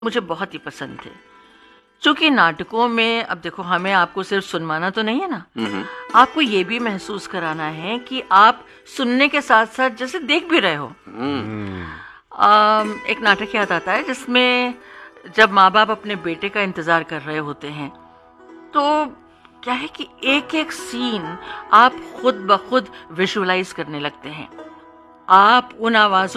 मुझे बहुत ही पसंद थे। चूंकि नाटकों में अब देखो, हमें आपको सिर्फ सुनवाना तो नहीं है ना, आपको ये भी महसूस कराना है कि आप सुनने के साथ साथ जैसे देख भी रहे हो। एक नाटक याद आता है जिसमें जब माँ बाप अपने बेटे का इंतजार कर रहे होते हैं, तो क्या है कि एक एक सीन आप खुद ब खुद विजुअलाइज करने लगते हैं। आप उन आवाजों